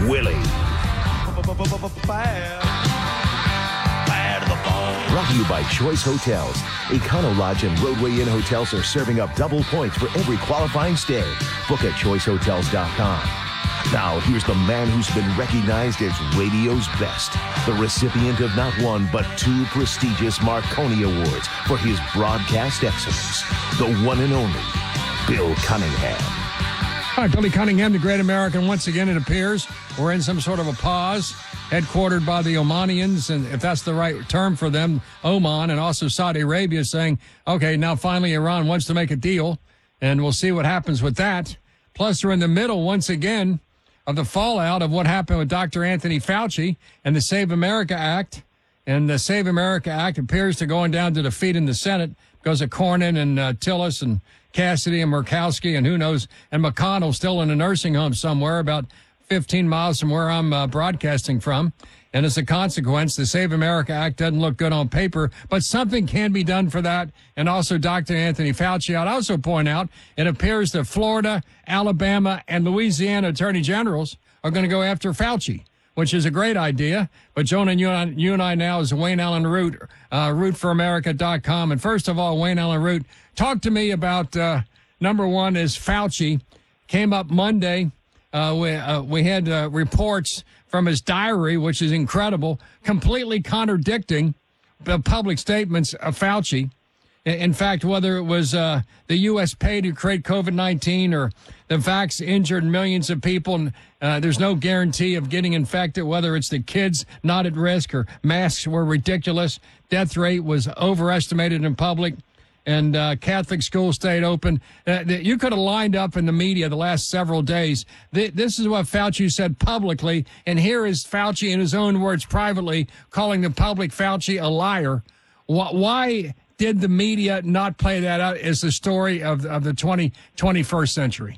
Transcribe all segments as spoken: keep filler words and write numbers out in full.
Willie. Brought to you by Choice Hotels. Econo Lodge and Roadway Inn hotels are serving up double points for every qualifying stay. Book at choice hotels dot com. Now, here's the man who's been recognized as radio's best, the recipient of not one, but two prestigious Marconi Awards for his broadcast excellence, the one and only Bill Cunningham. All right, Billy Cunningham, the great American. Once again, it appears we're in some sort of a pause, headquartered by the Omanians, and if that's the right term for them, Oman, and also Saudi Arabia saying, okay, now finally Iran wants to make a deal, and we'll see what happens with that. Plus, we're in the middle, once again, of the fallout of what happened with Doctor Anthony Fauci and the Save America Act. And the Save America Act appears to going down to defeat in the Senate because of Cornyn and uh, Tillis and Cassidy and Murkowski and who knows, and McConnell still in a nursing home somewhere about fifteen miles from where I'm uh, broadcasting from. And as a consequence, the Save America Act doesn't look good on paper, but something can be done for that. And also Doctor Anthony Fauci. I'd also point out it appears that Florida, Alabama, and Louisiana attorney generals are going to go after Fauci, which is a great idea. But, Jonah, you and I, you and I now is Wayne Allen Root, uh, root for america dot com. And first of all, Wayne Allen Root, talk to me about, uh, number one is Fauci. Came up Monday. Uh, we, uh, we had uh, reports from his diary, which is incredible, completely contradicting the public statements of Fauci. In fact, whether it was uh, the U S paid to create COVID nineteen or the vax injured millions of people, and uh, there's no guarantee of getting infected, whether it's the kids not at risk or masks were ridiculous, death rate was overestimated in public, and uh, Catholic schools stayed open. Uh, you could have lined up in the media the last several days. Th- this is what Fauci said publicly, and here is Fauci in his own words privately calling the public Fauci a liar. Wh- why did the media not play that out as the story of, of the twenty, twenty-first century?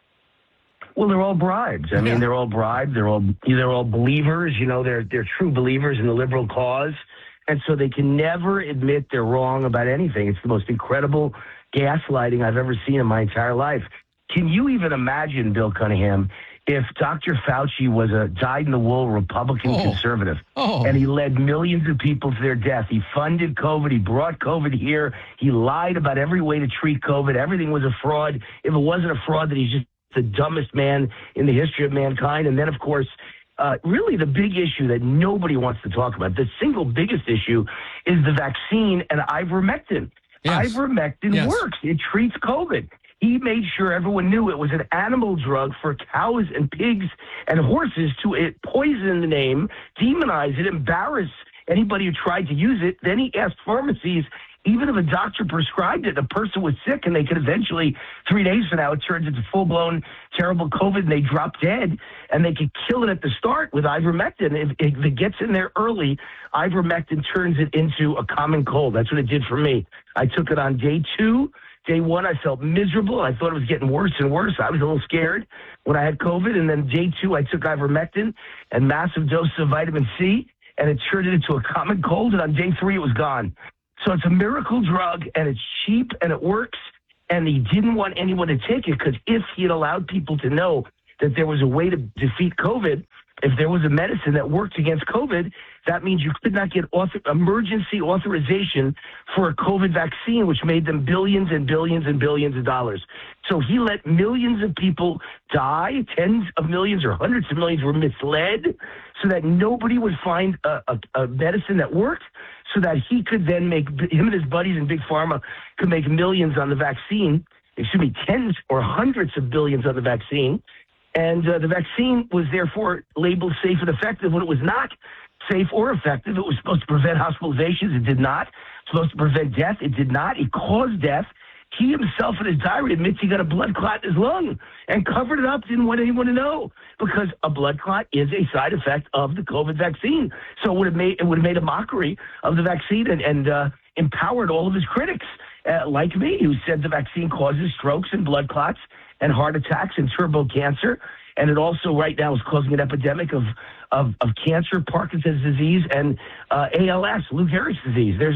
Well, they're all bribes. I Yeah. mean, they're all bribed. They're all they're all believers. You know, they're they're true believers in the liberal cause. And so they can never admit they're wrong about anything. It's the most incredible gaslighting I've ever seen in my entire life. Can you even imagine, Bill Cunningham, if Doctor Fauci was a dyed-in-the-wool Republican Oh. conservative, Oh. and he led millions of people to their death? He funded COVID. He brought COVID here. He lied about every way to treat COVID. Everything was a fraud. If it wasn't a fraud, then he's just the dumbest man in the history of mankind. And then, of course, Uh, really the big issue that nobody wants to talk about, the single biggest issue, is the vaccine and ivermectin. Yes. Ivermectin Yes. works. It treats COVID. He made sure everyone knew it was an animal drug for cows and pigs and horses to it, poison the name, demonize it, embarrass anybody who tried to use it. Then he asked pharmacies, even if a doctor prescribed it, the person was sick and they could eventually, three days from now, it turns into full-blown terrible COVID and they drop dead, and they could kill it at the start with ivermectin. If, if it gets in there early, ivermectin turns it into a common cold. That's what it did for me. I took it on day two. Day one, I felt miserable. I thought it was getting worse and worse. I was a little scared when I had COVID. And then day two, I took ivermectin and massive doses of vitamin C, and it turned it into a common cold. And on day three, it was gone. So it's a miracle drug, and it's cheap, and it works. And he didn't want anyone to take it because if he had allowed people to know that there was a way to defeat COVID, if there was a medicine that worked against COVID, that means you could not get author- emergency authorization for a COVID vaccine, which made them billions and billions and billions of dollars. So he let millions of people die, tens of millions or hundreds of millions were misled so that nobody would find a, a, a medicine that worked, so that he could then make, him and his buddies in Big Pharma could make millions on the vaccine, excuse me, tens or hundreds of billions on the vaccine. And uh, the vaccine was therefore labeled safe and effective when it was not safe or effective. It was supposed to prevent hospitalizations. It did not. Supposed to prevent death. It did not. It caused death. He himself in his diary admits he got a blood clot in his lung and covered it up, didn't want anyone to know, because a blood clot is a side effect of the COVID vaccine. So it would have made, it would have made a mockery of the vaccine and, and uh, empowered all of his critics, uh, like me, who said the vaccine causes strokes and blood clots and heart attacks and turbo cancer. And it also right now is causing an epidemic of, of, of cancer, Parkinson's disease, and uh, A L S, Lou Gehrig's disease. There's a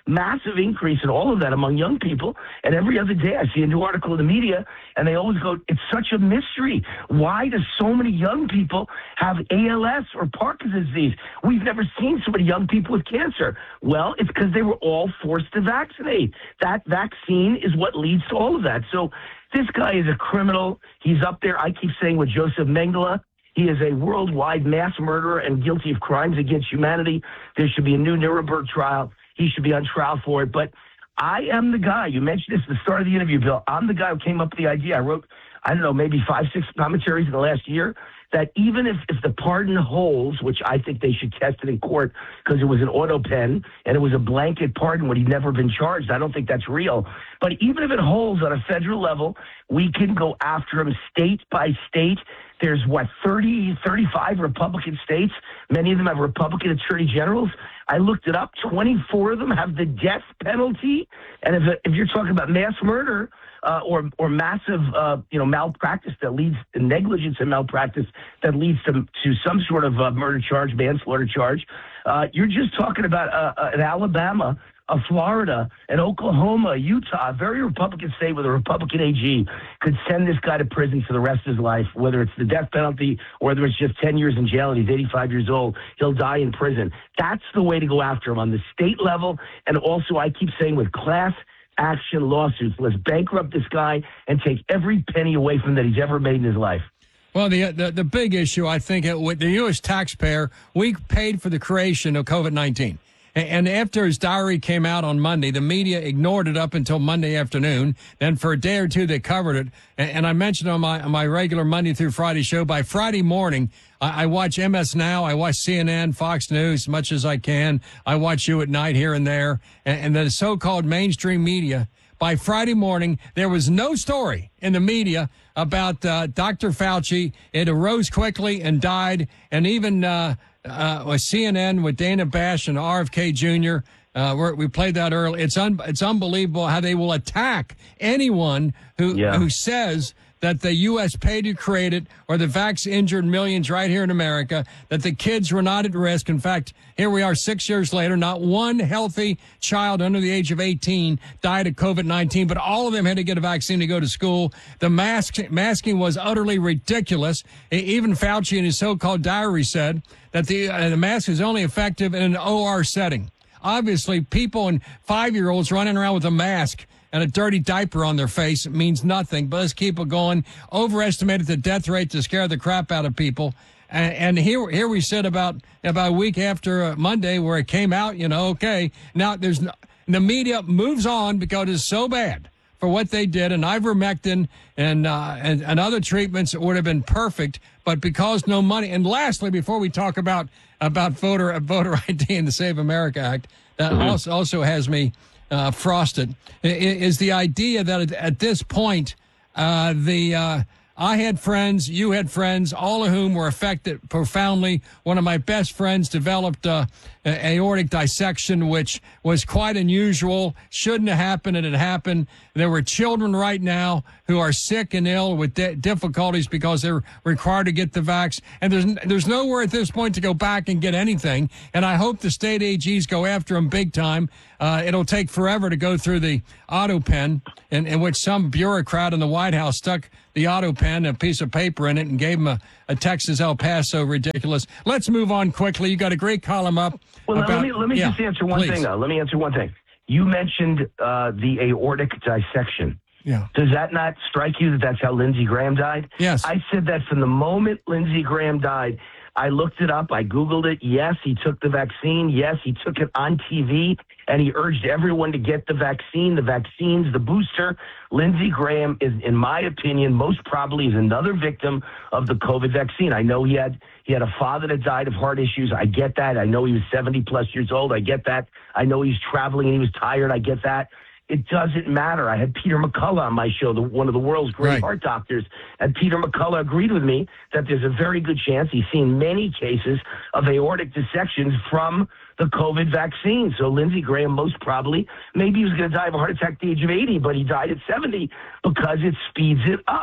massive increase in all of that among young people. And every other day I see a new article in the media, and they always go, it's such a mystery. Why do so many young people have A L S or Parkinson's disease? We've never seen so many young people with cancer. Well, it's because they were all forced to vaccinate. That vaccine is what leads to all of that. So this guy is a criminal. He's up there, I keep saying, with Joseph Mengele. He is a worldwide mass murderer and guilty of crimes against humanity. There should be a new Nuremberg trial. He should be on trial for it. But I am the guy. You mentioned this at the start of the interview, Bill. I'm the guy who came up with the idea. I wrote, I don't know, maybe five, six commentaries in the last year that even if, if the pardon holds, which I think they should test it in court because it was an auto pen and it was a blanket pardon when he'd never been charged. I don't think that's real. But even if it holds on a federal level, we can go after him state by state. There's, what, thirty, thirty-five Republican states. Many of them have Republican attorney generals. I looked it up. twenty-four of them have the death penalty. And if, if you're talking about mass murder, Uh, or or massive, uh, you know, malpractice that leads to negligence and malpractice that leads to to some sort of uh, murder charge, manslaughter charge. Uh, you're just talking about uh, uh, an Alabama, a Florida, an Oklahoma, Utah, a very Republican state with a Republican A G could send this guy to prison for the rest of his life, whether it's the death penalty or whether it's just ten years in jail and he's eighty-five years old. He'll die in prison. That's the way to go after him on the state level. And also, I keep saying with class action lawsuits. Let's bankrupt this guy and take every penny away from that he's ever made in his life. Well, the the, the big issue, I think, it, with the U S taxpayer, we paid for the creation of COVID nineteen. And after his diary came out on Monday, the media ignored it up until Monday afternoon. Then for a day or two, they covered it. And I mentioned on my on my regular Monday through Friday show, by Friday morning, I, I watch M S Now, I watch C N N, Fox News, as much as I can. I watch you at night here and there. And, and the so-called mainstream media, by Friday morning, there was no story in the media about uh, Doctor Fauci. It arose quickly and died. And even uh, uh, with C N N with Dana Bash and R F K Junior, uh, we're, we played that early. It's un, it's unbelievable how they will attack anyone who yeah. who says that the U S paid to create it, or the vax injured millions right here in America, that the kids were not at risk. In fact, here we are six years later, not one healthy child under the age of eighteen died of COVID nineteen, but all of them had to get a vaccine to go to school. The mask, masking was utterly ridiculous. Even Fauci in his so-called diary said that the, uh, the mask is only effective in an O R setting. Obviously, people and five-year-olds running around with a mask and a dirty diaper on their face means nothing. But let's keep it going. Overestimated the death rate to scare the crap out of people. And, and here, here we sit about about a week after uh, Monday, where it came out. You know, okay, now there's no, the media moves on because it's so bad for what they did, and ivermectin and uh, and, and other treatments would have been perfect, but because no money. And lastly, before we talk about about voter voter I D and the Save America Act, that mm-hmm. also also has me. Uh, frosted is the idea that at this point, uh, the uh, I had friends, you had friends, all of whom were affected profoundly. One of my best friends developed uh, aortic dissection, which was quite unusual. Shouldn't have happened, and it happened. There were children right now who are sick and ill with di- difficulties because they're required to get the vax. And there's there's nowhere at this point to go back and get anything. And I hope the state A Gs go after them big time. Uh, it'll take forever to go through the auto pen, in, in which some bureaucrat in the White House stuck the auto pen, a piece of paper in it, and gave him a, a Texas El Paso ridiculous. Let's move on quickly. You got a great column up. Well, about, let me let me yeah, just answer one please. thing, though. Let me answer one thing. You mentioned uh, the aortic dissection. Yeah. Does that not strike you that that's how Lindsey Graham died? Yes. I said that from the moment Lindsey Graham died. I looked it up. I Googled it. Yes, he took the vaccine. Yes, he took it on T V, and he urged everyone to get the vaccine, the vaccines, the booster. Lindsey Graham is, in my opinion, most probably is another victim of the COVID vaccine. I know he had he had a father that died of heart issues. I get that. I know he was seventy plus years old. I get that. I know he's traveling and he was tired. I get that. It doesn't matter. I had Peter McCullough on my show, the, one of the world's great right. heart doctors, and Peter McCullough agreed with me that there's a very good chance he's seen many cases of aortic dissections from the COVID vaccine. So Lindsey Graham most probably, maybe he was going to die of a heart attack at the age of eighty, but he died at seventy because it speeds it up.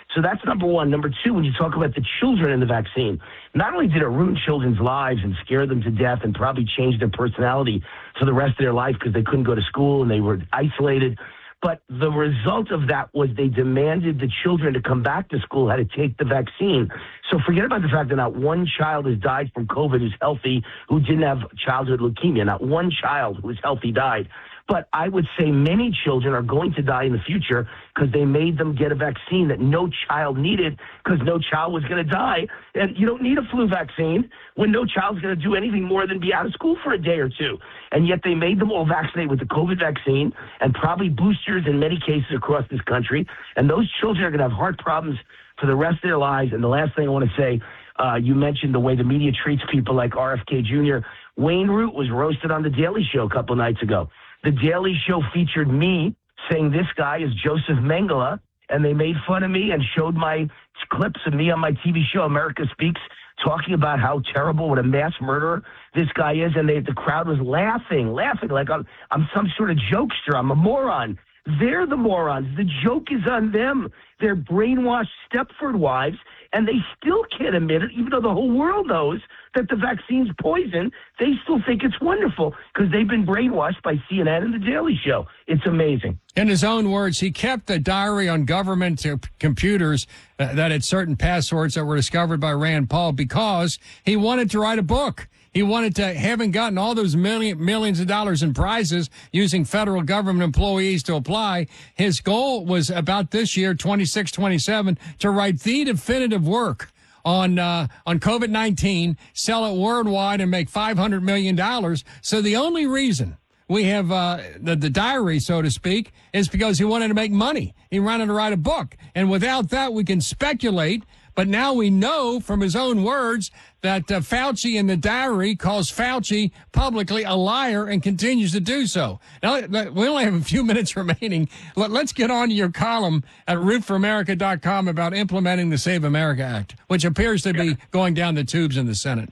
So that's number one. Number two, when you talk about the children in the vaccine, not only did it ruin children's lives and scare them to death and probably change their personality for the rest of their life because they couldn't go to school and they were isolated, but the result of that was they demanded the children to come back to school had to take the vaccine. So forget about the fact that not one child has died from COVID who's healthy, who didn't have childhood leukemia. Not one child who was healthy died. But I would say many children are going to die in the future because they made them get a vaccine that no child needed because no child was going to die. And you don't need a flu vaccine when no child's going to do anything more than be out of school for a day or two. And yet they made them all vaccinate with the COVID vaccine and probably boosters in many cases across this country. And those children are going to have heart problems for the rest of their lives. And the last thing I want to say, uh, you mentioned the way the media treats people like R F K Junior Wayne Root was roasted on The Daily Show a couple nights ago. The Daily Show featured me saying this guy is Joseph Mengele, and they made fun of me and showed my clips of me on my T V show, America Speaks, talking about how terrible, what a mass murderer this guy is. And they, the crowd was laughing, laughing like I'm, I'm some sort of jokester. I'm a moron. They're the morons. The joke is on them. They're brainwashed Stepford wives, and they still can't admit it, even though the whole world knows that the vaccine's poison. They still think it's wonderful because they've been brainwashed by C N N and The Daily Show. It's amazing. In his own words, he kept a diary on government uh, computers uh, that had certain passwords that were discovered by Rand Paul because he wanted to write a book. He wanted to, having gotten all those million, millions of dollars in prizes using federal government employees to apply, his goal was about this year, twenty-six, twenty-seven, to write the definitive work on uh, on COVID nineteen, sell it worldwide, and make five hundred million dollars. So the only reason we have uh, the, the diary, so to speak, is because he wanted to make money. He wanted to write a book. And without that, we can speculate. But now we know from his own words that uh, Fauci in the diary calls Fauci publicly a liar and continues to do so. Now, we only have a few minutes remaining. Let, let's get on to your column at root for america dot com about implementing the Save America Act, which appears to be going down the tubes in the Senate.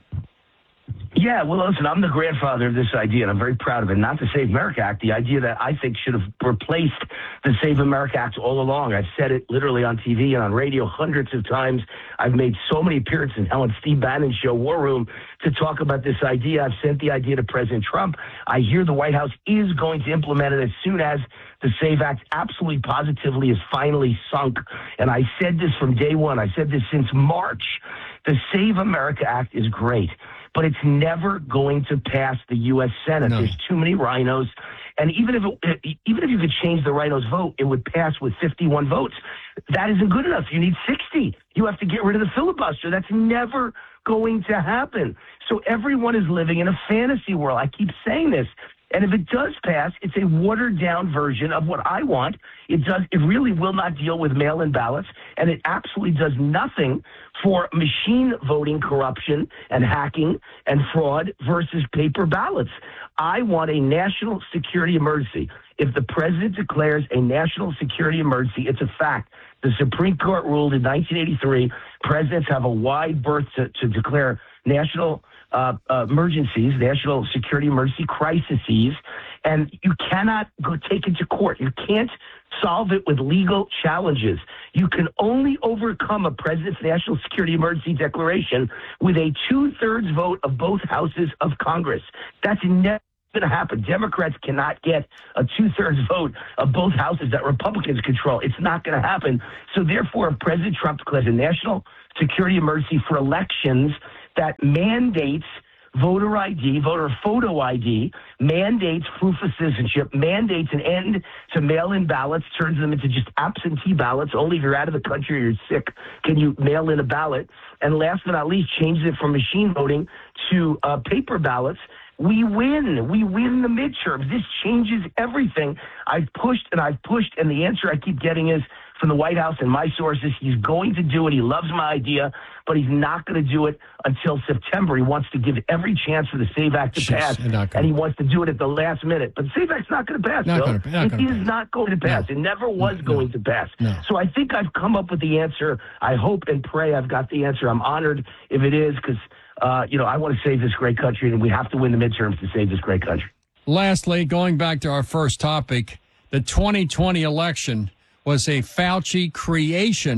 Yeah, well, listen, I'm the grandfather of this idea, and I'm very proud of it. Not the Save America Act, the idea that I think should have replaced the Save America Act all along. I've said it literally on T V and on radio hundreds of times. I've made so many appearances in Helen Steve Bannon's show, War Room, to talk about this idea. I've sent the idea to President Trump. I hear the White House is going to implement it as soon as the SAVE Act absolutely positively is finally sunk. And I said this from day one. I said this since March. The Save America Act is great, but it's never going to pass the U S Senate. No. There's too many rhinos. And even if it, even if you could change the rhinos' vote, it would pass with fifty-one votes. That isn't good enough. You need sixty. You have to get rid of the filibuster. That's never going to happen. So everyone is living in a fantasy world. I keep saying this. And if it does pass, it's a watered-down version of what I want. It does. It really will not deal with mail-in ballots, and it absolutely does nothing for machine voting corruption and hacking and fraud versus paper ballots. I want a national security emergency. If the president declares a national security emergency, it's a fact. The Supreme Court ruled in nineteen eighty-three, presidents have a wide berth to, to declare national Uh, uh, emergencies, national security emergency crises, and you cannot go take it to court. You can't solve it with legal challenges. You can only overcome a president's national security emergency declaration with a two-thirds vote of both houses of Congress. That's never going to happen. Democrats cannot get a two-thirds vote of both houses that Republicans control. It's not going to happen. So therefore, if President Trump declares a national security emergency for elections that mandates voter I D, voter photo I D, mandates proof of citizenship, mandates an end to mail-in ballots, turns them into just absentee ballots. Only if you're out of the country or you're sick can you mail in a ballot. And last but not least, changes it from machine voting to uh, paper ballots. We win. We win the midterms. This changes everything. I've pushed and I've pushed, and the answer I keep getting is from the White House and my sources, he's going to do it. He loves my idea, but he's not going to do it until September. He wants to give every chance for the SAVE Act to Jeez, pass, and he wants to do it at the last minute. But the SAVE Act's not going to pass, not Bill. Gonna, not it gonna is pass. not going to pass. No. It never was no, going no. to pass. No. So I think I've come up with the answer. I hope and pray I've got the answer. I'm honored if it is, because uh, you know, I want to save this great country, and we have to win the midterms to save this great country. Lastly, going back to our first topic, the twenty twenty election was a Fauci creation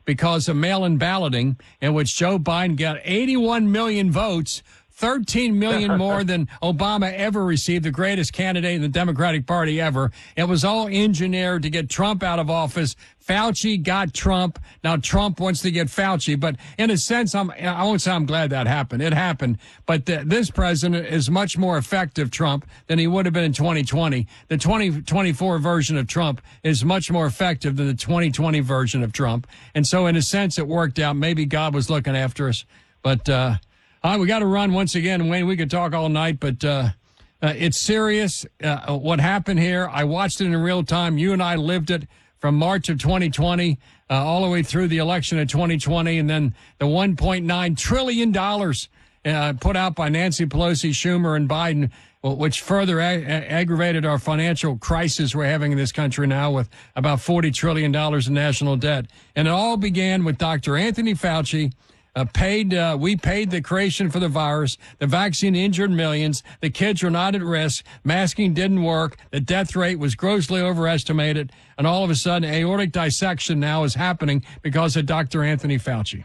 because of mail-in balloting, in which Joe Biden got eighty-one million votes, thirteen million more than Obama ever received, the greatest candidate in the Democratic Party ever. It was all engineered to get Trump out of office. Fauci got Trump. Now Trump wants to get Fauci. But in a sense, I'm, I won't say I'm glad that happened. It happened. But th- this president is much more effective, Trump, than he would have been in twenty twenty. The twenty twenty-four version of Trump is much more effective than the twenty twenty version of Trump. And so in a sense, it worked out. Maybe God was looking after us. But, uh, all right, we got to run once again. Wayne, we could talk all night, but uh, uh, it's serious. Uh, what happened here, I watched it in real time. You and I lived it from March of twenty twenty uh, all the way through the election of twenty twenty, and then the one point nine trillion dollars uh, put out by Nancy Pelosi, Schumer, and Biden, which further ag- aggravated our financial crisis we're having in this country now with about forty trillion dollars in national debt. And it all began with Doctor Anthony Fauci. Uh, paid, uh, we paid the creation for the virus. The vaccine injured millions. The kids are not at risk. Masking didn't work. The death rate was grossly overestimated. And all of a sudden, aortic dissection now is happening because of Doctor Anthony Fauci.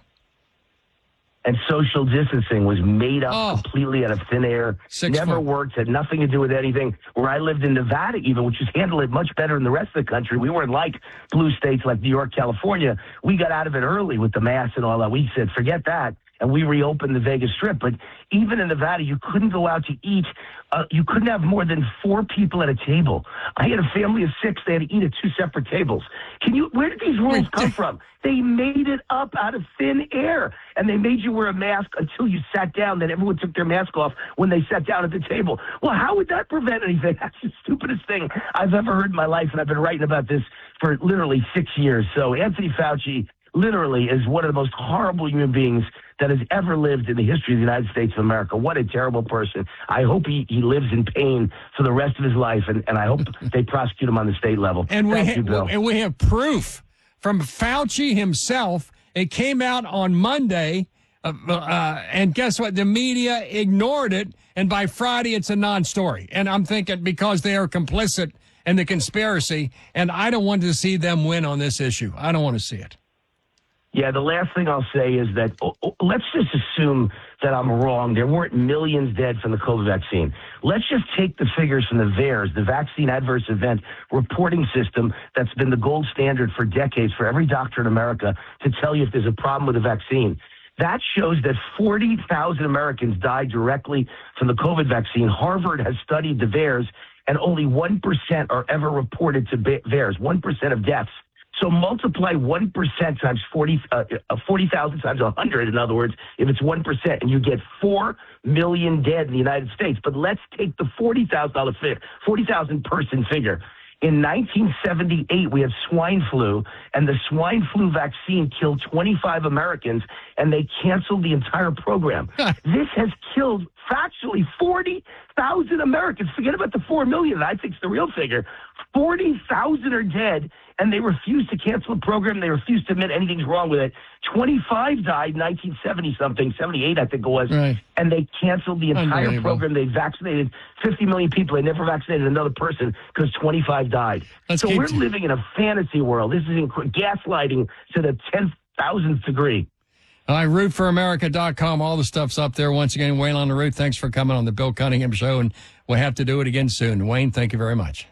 And social distancing was made up Oh. completely out of thin air. Six Never foot. worked, had nothing to do with anything. Where I lived in Nevada even, which has handled it much better than the rest of the country. We weren't like blue states like New York, California. We got out of it early with the masks and all that. We said, forget that. And we reopened the Vegas Strip. But even in Nevada, you couldn't go out to eat. Uh, you couldn't have more than four people at a table. I had a family of six. They had to eat at two separate tables. Can you? Where did these rules come from? They made it up out of thin air. And they made you wear a mask until you sat down. Then everyone took their mask off when they sat down at the table. Well, how would that prevent anything? That's the stupidest thing I've ever heard in my life. And I've been writing about this for literally six years. So Anthony Fauci literally is one of the most horrible human beings that has ever lived in the history of the United States of America. What a terrible person. I hope he, he lives in pain for the rest of his life, and, and I hope they prosecute him on the state level. And we, Thank ha- you, Bill. and we have proof from Fauci himself. It came out on Monday, uh, uh, and guess what? The media ignored it, and by Friday, it's a non-story. And I'm thinking because they are complicit in the conspiracy, and I don't want to see them win on this issue. I don't want to see it. Yeah, the last thing I'll say is that oh, oh, let's just assume that I'm wrong. There weren't millions dead from the COVID vaccine. Let's just take the figures from the V A E R S, the Vaccine Adverse Event Reporting System that's been the gold standard for decades for every doctor in America to tell you if there's a problem with the vaccine. That shows that forty thousand Americans died directly from the COVID vaccine. Harvard has studied the V A E R S, and only one percent are ever reported to V A E R S, one percent of deaths. So multiply one percent times forty, uh, forty thousand times one hundred, in other words, if it's one percent, and you get four million dead in the United States. But let's take the forty thousand figure, forty thousand person figure. In nineteen seventy-eight, we had swine flu, and the swine flu vaccine killed twenty-five Americans, and they canceled the entire program. This has killed factually forty thousand Americans. Forget about the four million. I think it's the real figure. forty thousand are dead, and they refuse to cancel the program. They refuse to admit anything's wrong with it. twenty-five died in nineteen seventy something, seventy-eight, I think it was. Right. And they canceled the entire Unbelievable. program. They vaccinated fifty million people. They never vaccinated another person because twenty-five died. Let's so keep we're t- living in a fantasy world. This is inc- gaslighting to the ten thousandth degree. All right, root for america dot com. All the stuff's up there. Once again, Wayne on the Root, thanks for coming on the Bill Cunningham Show, and we'll have to do it again soon. Wayne, thank you very much.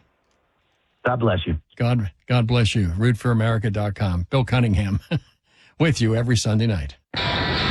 God bless you. God, God bless you. root for america dot com. Bill Cunningham with you every Sunday night.